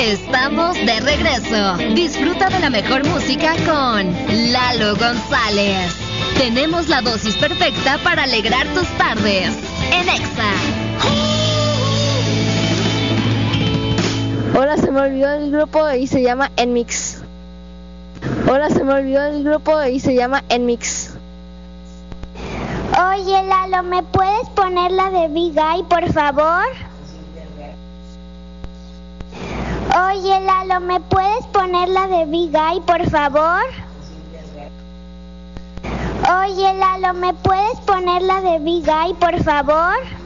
Estamos de regreso. Disfruta de la mejor música con Lalo González. Tenemos la dosis perfecta para alegrar tus tardes. En Exa. Hola, se me olvidó el grupo y se llama Enmix. Hola, se me olvidó el grupo y se llama Enmix. Oye, Lalo, ¿me puedes poner la de Big Eye, por favor? Oye, Lalo, ¿me puedes poner la de Big Eye, por favor? Oye, Lalo, ¿me puedes poner la de Big Eye, por favor?